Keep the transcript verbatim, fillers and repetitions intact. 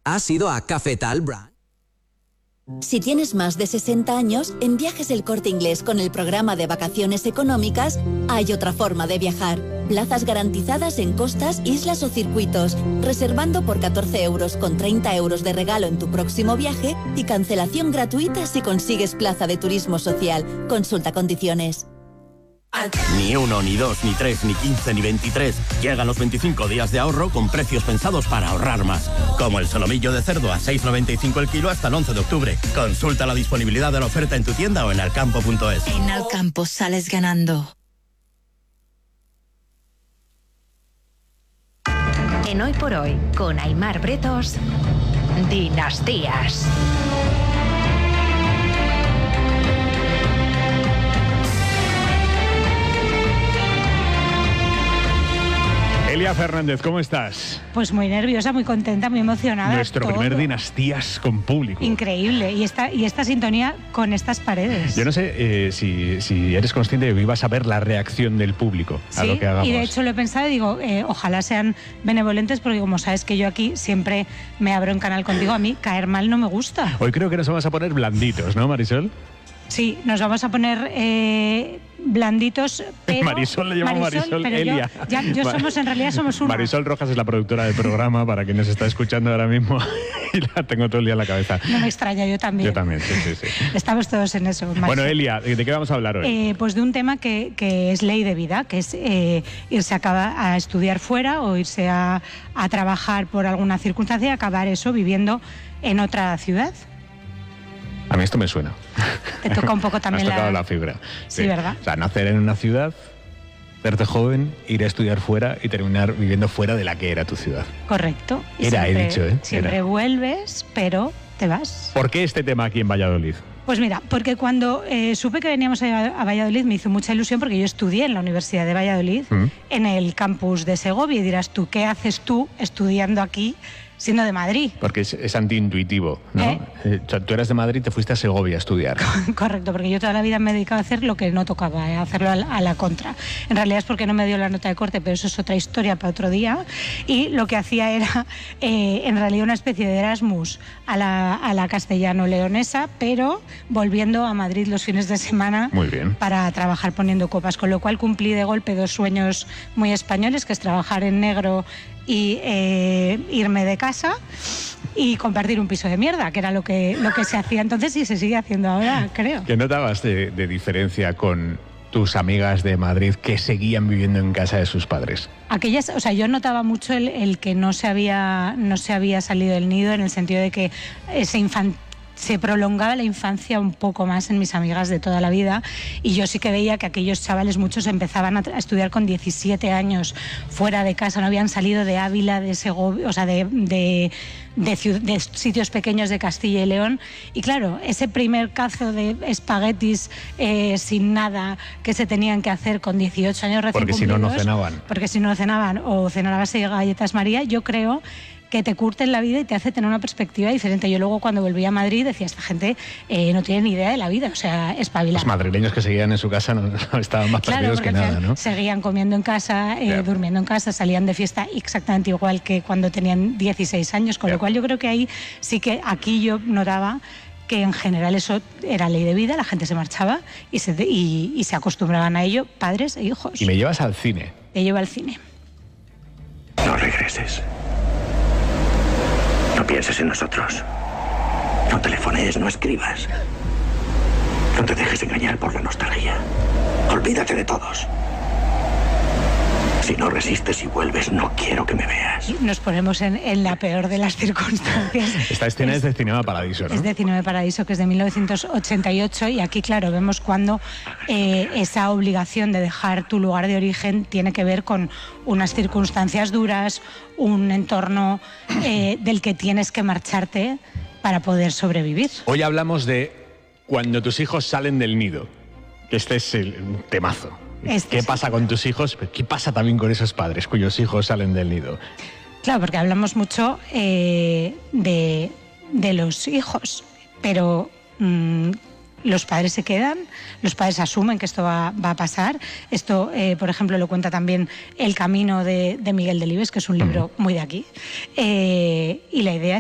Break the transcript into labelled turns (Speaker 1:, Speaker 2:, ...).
Speaker 1: ¿Has ido a Cafetal Brand?
Speaker 2: Si tienes más de sesenta años, en Viajes El Corte Inglés con el programa de vacaciones económicas hay otra forma de viajar. Plazas garantizadas en costas, islas o circuitos, reservando por catorce euros con treinta euros de regalo en tu próximo viaje y cancelación gratuita si consigues plaza de turismo social. Consulta condiciones.
Speaker 3: Ni uno, ni dos, ni tres, ni quince, ni veintitrés. Llegan los veinticinco días de ahorro con precios pensados para ahorrar más. Como el solomillo de cerdo a seis noventa y cinco el kilo hasta el once de octubre. Consulta la disponibilidad de la oferta en tu tienda o en alcampo punto es.
Speaker 4: En Alcampo sales ganando.
Speaker 5: En Hoy por Hoy, con Aimar Bretos, Dinastías.
Speaker 6: Elia Fernández, ¿cómo estás?
Speaker 7: Pues muy nerviosa, muy contenta, muy emocionada.
Speaker 6: Nuestro
Speaker 7: todo.
Speaker 6: primer Dinastías con público.
Speaker 7: Increíble. Y esta, y esta sintonía con estas paredes.
Speaker 6: Yo no sé eh, si, si eres consciente de que ibas a ver la reacción del público a
Speaker 7: sí,
Speaker 6: lo que hagamos.
Speaker 7: Y de hecho lo he pensado y digo, eh, ojalá sean benevolentes, porque como sabes que yo aquí siempre me abro en canal contigo, a mí caer mal no me gusta.
Speaker 6: Hoy creo que nos vamos a poner blanditos, ¿no, Marisol?
Speaker 7: Sí, nos vamos a poner eh, blanditos, pero...
Speaker 6: Marisol le llamo Marisol,
Speaker 7: pero
Speaker 6: Elia.
Speaker 7: Yo, ya, yo somos, en realidad somos una.
Speaker 6: Marisol Rojas es la productora del programa, para quien nos está escuchando ahora mismo, y la tengo todo el día en la cabeza.
Speaker 7: No me extraña, yo también.
Speaker 6: Yo también, sí, sí, sí.
Speaker 7: Estamos todos en eso, Marisol.
Speaker 6: Bueno, Elia, ¿de qué vamos a hablar hoy?
Speaker 7: Eh, pues de un tema que, que es ley de vida, que es eh, irse a, a estudiar fuera o irse a, a trabajar por alguna circunstancia y acabar eso viviendo en otra ciudad.
Speaker 6: A mí esto me suena.
Speaker 7: Te toca un poco también.
Speaker 6: Me has tocado
Speaker 7: la...
Speaker 6: la fibra.
Speaker 7: Sí, sí, ¿verdad?
Speaker 6: O sea, nacer en una ciudad, hacerte joven, ir a estudiar fuera y terminar viviendo fuera de la que era tu ciudad.
Speaker 7: Correcto. Y
Speaker 6: era,
Speaker 7: siempre,
Speaker 6: he dicho, ¿eh?
Speaker 7: Siempre
Speaker 6: era.
Speaker 7: vuelves, pero te vas.
Speaker 6: ¿Por qué este tema aquí en Valladolid?
Speaker 7: Pues mira, porque cuando eh, supe que veníamos a, a Valladolid me hizo mucha ilusión, porque yo estudié en la Universidad de Valladolid, mm. en el campus de Segovia, y dirás tú, ¿qué haces tú estudiando aquí siendo de Madrid?
Speaker 6: Porque es, es antiintuitivo, ¿no?
Speaker 7: ¿Eh?
Speaker 6: Eh, o sea, tú eras de Madrid y te fuiste a Segovia a estudiar.
Speaker 7: Correcto, porque yo toda la vida me he dedicado a hacer lo que no tocaba, ¿eh? A hacerlo a la, a la contra. En realidad es porque no me dio la nota de corte, pero eso es otra historia para otro día. Y lo que hacía era, eh, en realidad, una especie de Erasmus a la, a la castellano-leonesa, pero volviendo a Madrid los fines de semana.
Speaker 6: Muy bien.
Speaker 7: Para trabajar poniendo copas, con lo cual cumplí de golpe dos sueños muy españoles, que es trabajar en negro y eh, irme de casa y compartir un piso de mierda, que era lo que, lo que se hacía entonces y se sigue haciendo ahora, creo.
Speaker 6: ¿Qué notabas de, de diferencia con tus amigas de Madrid que seguían viviendo en casa de sus padres?
Speaker 7: Aquellas, o sea, yo notaba mucho el, el que no se había no se había salido del nido, en el sentido de que ese infantil se prolongaba la infancia un poco más en mis amigas de toda la vida, y yo sí que veía que aquellos chavales, muchos empezaban a, a estudiar con diecisiete años fuera de casa, no habían salido de Ávila, de Segovia, o sea, de, de, de, de, de sitios pequeños de Castilla y León, y claro, ese primer cazo de espaguetis eh, sin nada que se tenían que hacer con dieciocho años recién
Speaker 6: porque
Speaker 7: cumplidos,
Speaker 6: si no, no cenaban.
Speaker 7: Porque si no, no cenaban, o cenaban galletas María, yo creo que te curte en la vida y te hace tener una perspectiva diferente. Yo luego, cuando volví a Madrid, decía, esta gente eh, no tiene ni idea de la vida, o sea, espabilada.
Speaker 6: Los madrileños que seguían en su casa no, no estaban más
Speaker 7: claro,
Speaker 6: perdidos que nada, ¿no?
Speaker 7: Seguían comiendo en casa, eh, yeah. durmiendo en casa, salían de fiesta exactamente igual que cuando tenían dieciséis años, con yeah. lo cual yo creo que ahí sí que aquí yo notaba que en general eso era ley de vida, la gente se marchaba y se, y, y se acostumbraban a ello, padres e hijos.
Speaker 6: Y me llevas al cine.
Speaker 7: Te llevo al cine.
Speaker 8: No regreses. No pienses en nosotros. No telefonees, no escribas. No te dejes engañar por la nostalgia. Olvídate de todos. Si no resistes y vuelves, no quiero que me veas.
Speaker 7: Nos ponemos en, en la peor de las circunstancias.
Speaker 6: Esta escena es, es de Cinema Paradiso, ¿no?
Speaker 7: Es de Cinema Paradiso, que es de mil novecientos ochenta y ocho, y aquí, claro, vemos cuando eh, esa obligación de dejar tu lugar de origen tiene que ver con unas circunstancias duras, un entorno eh, del que tienes que marcharte para poder sobrevivir.
Speaker 6: Hoy hablamos de cuando tus hijos salen del nido, que este es el temazo.
Speaker 7: Este
Speaker 6: ¿Qué pasa con tus hijos? ¿Qué pasa también con esos padres cuyos hijos salen del nido?
Speaker 7: Claro, porque hablamos mucho eh, de, de los hijos, pero mmm, los padres se quedan, los padres asumen que esto va, va a pasar. Esto, eh, por ejemplo, lo cuenta también El camino de, de Miguel Delibes, que es un libro uh-huh. muy de aquí. Eh, y la idea es